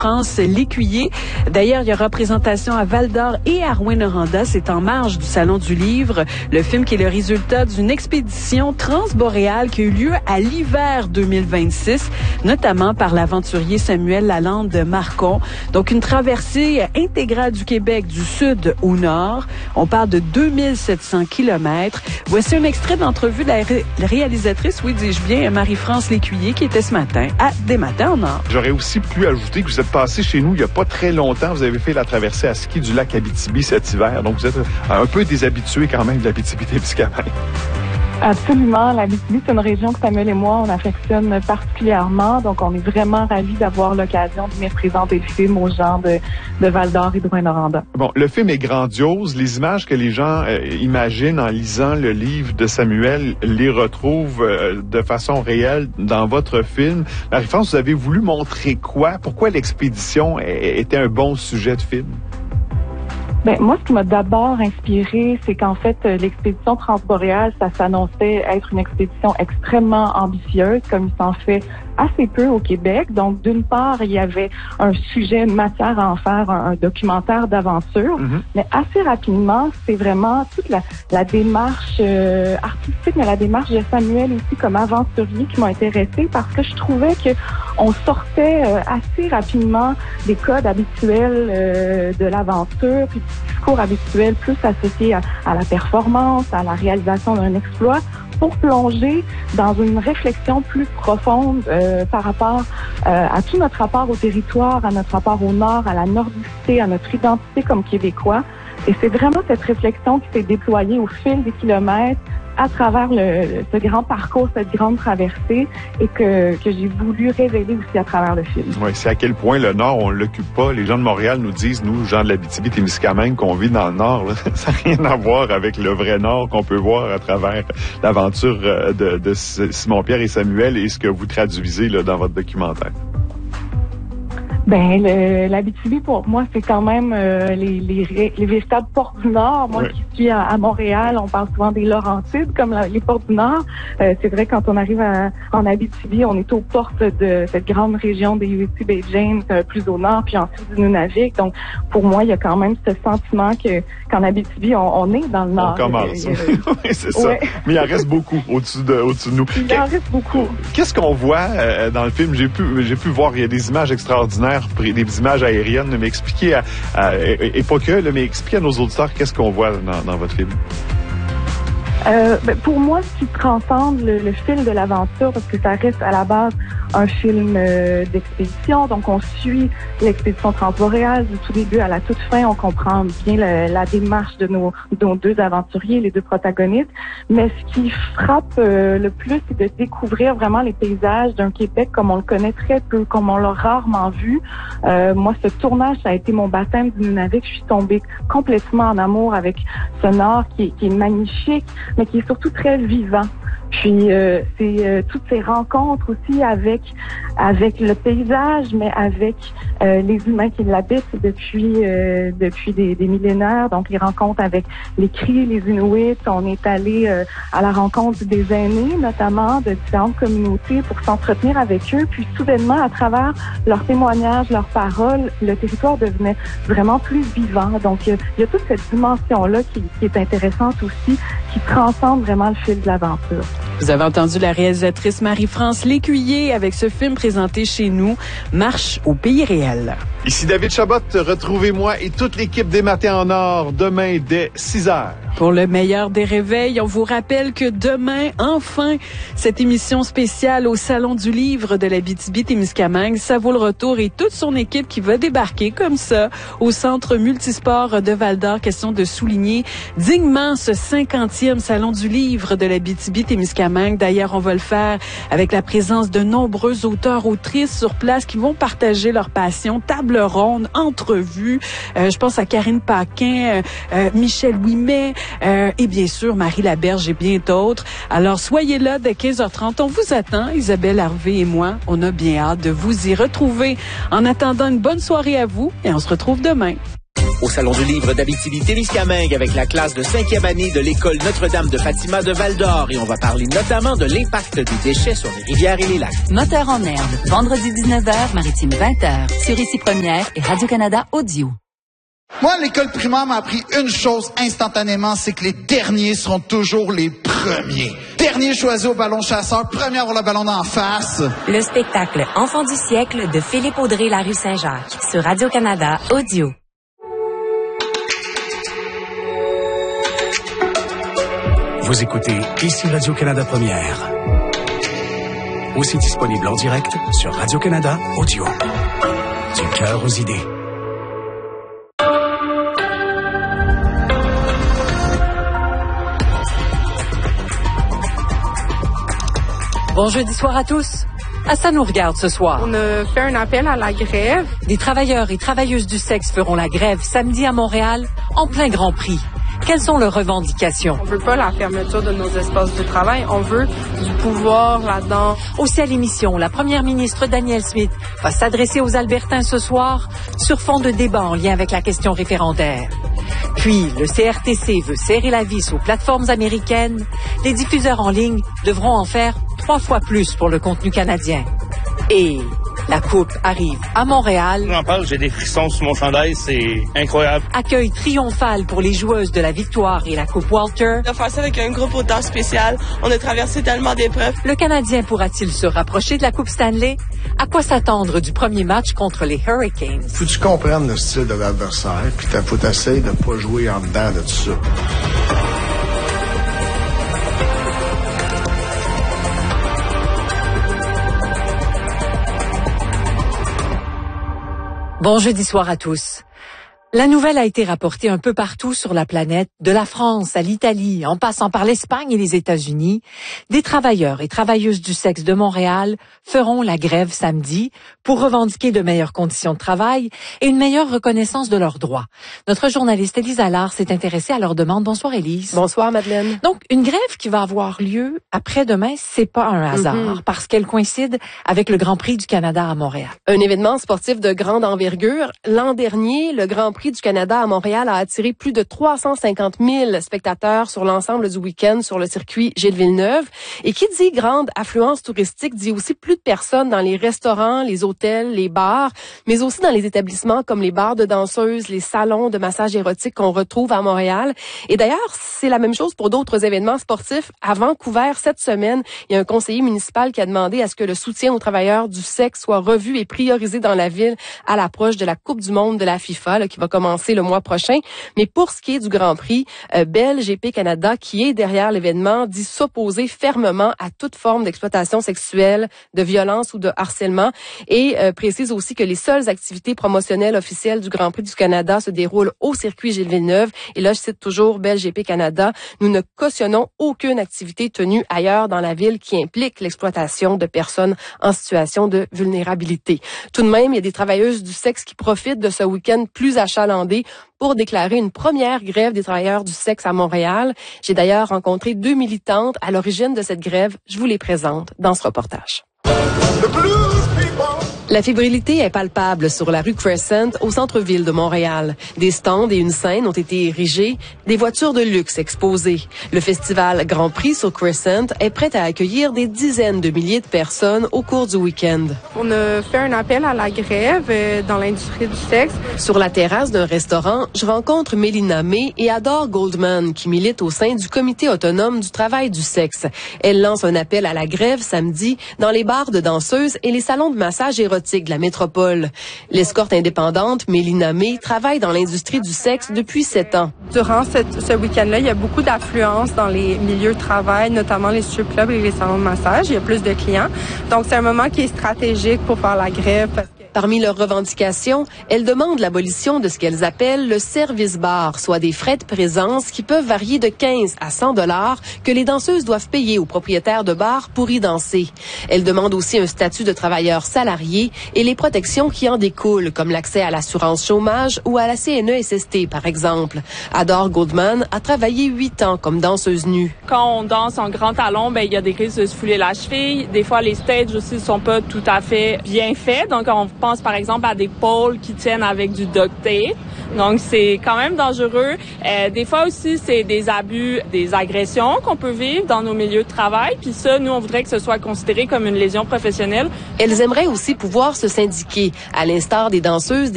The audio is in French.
France Lécuyer. D'ailleurs, il y aura présentation à Val-d'Or et à Rouyn-Noranda. C'est en marge du Salon du Livre. Le film qui est le résultat d'une expédition transboréale qui a eu lieu à l'hiver 2026, notamment par l'aventurier Samuel Lalande-Marcon. Donc, une traversée intégrale du Québec du sud au nord. On parle de 2700 kilomètres. Voici un extrait d'entrevue de la réalisatrice, oui, dis-je bien, Marie-France Lécuyer, qui était ce matin à Des Matins en Or. J'aurais aussi pu ajouter que vous êtes passé chez nous il n'y a pas très longtemps. Vous avez fait la traversée à ski du lac Abitibi cet hiver. Donc, vous êtes un peu des habitués quand même de l'Abitibi-Témiscamingue. Absolument. L'Abitibi, c'est une région que Samuel et moi, on affectionne particulièrement. Donc, on est vraiment ravis d'avoir l'occasion de venir présenter le film aux gens de Val-d'Or et de Rouyn-Noranda. Bon, le film est grandiose. Les images que les gens imaginent en lisant le livre de Samuel les retrouvent de façon réelle dans votre film. Marie-France, vous avez voulu montrer quoi? Pourquoi l'expédition était un bon sujet de film? Ben, moi, ce qui m'a d'abord inspiré, c'est qu'en fait, l'expédition transboréale, ça s'annonçait être une expédition extrêmement ambitieuse, comme il s'en fait assez peu au Québec. Donc, d'une part, il y avait un sujet, une matière à en faire un documentaire d'aventure, mais assez rapidement, c'est vraiment toute la démarche artistique, mais la démarche de Samuel aussi comme aventurier qui m'a intéressée parce que je trouvais que on sortait assez rapidement des codes habituels de l'aventure, puis du discours habituel plus associé à la performance, à la réalisation d'un exploit, pour plonger dans une réflexion plus profonde par rapport à tout notre rapport au territoire, à notre rapport au Nord, à la nordicité, à notre identité comme Québécois. Et c'est vraiment cette réflexion qui s'est déployée au fil des kilomètres à travers ce grand parcours, cette grande traversée, et que j'ai voulu révéler aussi à travers le film. Oui, c'est à quel point le Nord, on l'occupe pas. Les gens de Montréal nous disent, nous, gens de l'Abitibi-Témiscamingue, qu'on vit dans le Nord. Là. Ça n'a rien à voir avec le vrai Nord qu'on peut voir à travers l'aventure de Simon-Pierre et Samuel et ce que vous traduisez là, dans votre documentaire. Ben, l'Abitibi, pour moi, c'est quand même les véritables portes du Nord. Moi qui suis à Montréal, on parle souvent des Laurentides comme les portes du Nord. C'est vrai, quand on arrive en Abitibi, on est aux portes de cette grande région des UC-Baie-James, plus au nord, puis ensuite du Nunavik. Donc, pour moi, il y a quand même ce sentiment qu'en Abitibi, on est dans le Nord. On commence. Oui, c'est ça. Mais il en reste beaucoup au-dessus de nous. Il en reste beaucoup. Qu'est-ce qu'on voit dans le film? J'ai pu voir, il y a des images extraordinaires, des images aériennes, mais expliquez et pas que, mais expliquez à nos auditeurs qu'est-ce qu'on voit dans votre film. Pour moi, ce qui transcende le fil de l'aventure, parce que ça reste à la base un film d'expédition, donc on suit l'expédition transboréale du tout début à la toute fin, on comprend bien la démarche de nos deux aventuriers, les deux protagonistes, mais ce qui frappe le plus, c'est de découvrir vraiment les paysages d'un Québec comme on le connaît très peu, comme on l'a rarement vu. Moi, ce tournage, ça a été mon baptême du Nunavik. Je suis tombée complètement en amour avec ce Nord qui est magnifique, mais qui est surtout très vivant. Puis c'est toutes ces rencontres aussi avec le paysage, mais avec les humains qui l'habitent depuis des millénaires. Donc les rencontres avec les Cris, les Inuits. On est allé à la rencontre des aînés, notamment de différentes communautés, pour s'entretenir avec eux. Puis soudainement, à travers leurs témoignages, leurs paroles, le territoire devenait vraiment plus vivant. Donc il y a toute cette dimension-là qui est intéressante aussi, qui transcende vraiment le fil de l'aventure. Vous avez entendu la réalisatrice Marie-France Lécuyer avec ce film présenté chez nous, Marche au pays réel. Ici David Chabot, retrouvez-moi et toute l'équipe des Matins en Or demain dès 6h. Pour le meilleur des réveils, on vous rappelle que demain, enfin, cette émission spéciale au Salon du Livre de l'Abitibi-Témiscamingue, ça vaut le retour et toute son équipe qui va débarquer comme ça au Centre multisport de Val-d'Or. Question de souligner dignement ce 50e Salon du Livre de l'Abitibi-Témiscamingue. D'ailleurs, on va le faire avec la présence de nombreux auteurs, autrices sur place qui vont partager leur passion, table ronde, entrevues. Je pense à Karine Paquin, Michel Ouimet, et bien sûr Marie Laberge et bien d'autres. Alors soyez là dès 15h30. On vous attend, Isabelle Harvey et moi. On a bien hâte de vous y retrouver. En attendant, une bonne soirée à vous et on se retrouve demain. Au Salon du livre d'Abitibi-Témiscamingue avec la classe de 5e année de l'École Notre-Dame de Fatima de Val-d'Or. Et on va parler notamment de l'impact des déchets sur les rivières et les lacs. Moteur en herbe, vendredi 19h, Maritime 20h, sur Ici Première et Radio-Canada Audio. Moi, l'école primaire m'a appris une chose instantanément, c'est que les derniers seront toujours les premiers. Dernier choisi au ballon chasseur, premier à avoir le ballon d'en face. Le spectacle Enfant du siècle de Philippe Audrey La Rue Saint-Jacques sur Radio-Canada Audio. Vous écoutez Ici Radio-Canada Première. Aussi disponible en direct sur Radio-Canada Audio. Du cœur aux idées. Bon jeudi soir à tous. À ça nous regarde ce soir. On a fait un appel à la grève. Des travailleurs et travailleuses du sexe feront la grève samedi à Montréal, en plein Grand Prix. Quelles sont leurs revendications? On veut pas la fermeture de nos espaces de travail. On veut du pouvoir là-dedans. Aussi à l'émission, la première ministre Danielle Smith va s'adresser aux Albertains ce soir sur fond de débat en lien avec la question référendaire. Puis, le CRTC veut serrer la vis aux plateformes américaines. Les diffuseurs en ligne devront en faire 3 fois plus pour le contenu canadien. Et la Coupe arrive à Montréal. J'en parle, j'ai des frissons sur mon chandail, c'est incroyable. Accueil triomphal pour les joueuses de la Victoire et la Coupe Walter. De faire ça avec un groupe autant spécial, on a traversé tellement d'épreuves. Le Canadien pourra-t-il se rapprocher de la Coupe Stanley? À quoi s'attendre du premier match contre les Hurricanes? Faut que tu comprennes le style de l'adversaire, puis faut t'essayer de pas jouer en dedans de tout ça. Bon jeudi soir à tous. La nouvelle a été rapportée un peu partout sur la planète, de la France à l'Italie, en passant par l'Espagne et les États-Unis. Des travailleurs et travailleuses du sexe de Montréal feront la grève samedi pour revendiquer de meilleures conditions de travail et une meilleure reconnaissance de leurs droits. Notre journaliste Élise Allard s'est intéressée à leur demande. Bonsoir Élise. Bonsoir Madeleine. Donc, une grève qui va avoir lieu après-demain, c'est pas un hasard, parce qu'elle coïncide avec le Grand Prix du Canada à Montréal. Un événement sportif de grande envergure. L'an dernier, le Grand Prix du Canada à Montréal a attiré plus de 350 000 spectateurs sur l'ensemble du week-end sur le circuit Gilles Villeneuve. Et qui dit grande affluence touristique dit aussi plus de personnes dans les restaurants, les hôtels, les bars, mais aussi dans les établissements comme les bars de danseuses, les salons de massage érotique qu'on retrouve à Montréal. Et d'ailleurs, c'est la même chose pour d'autres événements sportifs. À Vancouver, cette semaine, il y a un conseiller municipal qui a demandé à ce que le soutien aux travailleurs du sexe soit revu et priorisé dans la ville à l'approche de la Coupe du monde de la FIFA, là, qui va commencer le mois prochain. Mais pour ce qui est du Grand Prix, Bell GP Canada, qui est derrière l'événement, dit s'opposer fermement à toute forme d'exploitation sexuelle, de violence ou de harcèlement et précise aussi que les seules activités promotionnelles officielles du Grand Prix du Canada se déroulent au circuit Gilles Villeneuve. Et là, je cite toujours Bell GP Canada, nous ne cautionnons aucune activité tenue ailleurs dans la ville qui implique l'exploitation de personnes en situation de vulnérabilité. Tout de même, il y a des travailleuses du sexe qui profitent de ce week-end plus achalandé pour déclarer une première grève des travailleurs du sexe à Montréal. J'ai d'ailleurs rencontré 2 militantes à l'origine de cette grève. Je vous les présente dans ce reportage. La fébrilité est palpable sur la rue Crescent, au centre-ville de Montréal. Des stands et une scène ont été érigés, des voitures de luxe exposées. Le festival Grand Prix sur Crescent est prêt à accueillir des dizaines de milliers de personnes au cours du week-end. On a fait un appel à la grève dans l'industrie du sexe. Sur la terrasse d'un restaurant, je rencontre Mélina May et Adore Goldman, qui militent au sein du Comité autonome du travail du sexe. Elle lance un appel à la grève samedi dans les bars de danseuses et les salons de massage érotique de la métropole. L'escorte indépendante, Mélina May, travaille dans l'industrie du sexe depuis 7 ans. Durant ce week-end-là, il y a beaucoup d'affluence dans les milieux de travail, notamment les strip clubs et les salons de massage. Il y a plus de clients. Donc, c'est un moment qui est stratégique pour faire la grève. Parmi leurs revendications, elles demandent l'abolition de ce qu'elles appellent le service bar, soit des frais de présence qui peuvent varier de 15 à 100 $ que les danseuses doivent payer aux propriétaires de bars pour y danser. Elles demandent aussi un statut de travailleur salarié et les protections qui en découlent, comme l'accès à l'assurance chômage ou à la CNESST, par exemple. Adore Goldman a travaillé 8 ans comme danseuse nue. Quand on danse en grand talon, il y a des risques de se fouler la cheville. Des fois, les stages aussi sont pas tout à fait bien faits, donc on pense par exemple à des pôles qui tiennent avec du duct tape. Donc, c'est quand même dangereux. Des fois aussi, c'est des abus, des agressions qu'on peut vivre dans nos milieux de travail. Puis ça, nous, on voudrait que ce soit considéré comme une lésion professionnelle. Elles aimeraient aussi pouvoir se syndiquer, à l'instar des danseuses,